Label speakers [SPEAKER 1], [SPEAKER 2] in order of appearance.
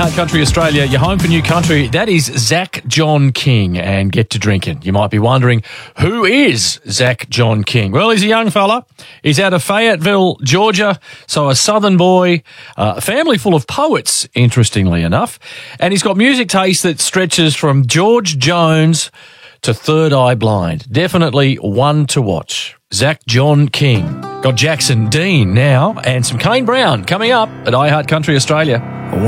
[SPEAKER 1] iHeart Country Australia, your home for new country. That is Zach John King, and get to drinking. You might be wondering, who is Zach John King? Well, he's a young fella. He's out of Fayetteville, Georgia, so a southern boy, a family full of poets, interestingly enough. And he's got music taste that stretches from George Jones to Third Eye Blind. Definitely one to watch. Zach John King. Got Jackson Dean now and some Kane Brown coming up at iHeart Country Australia.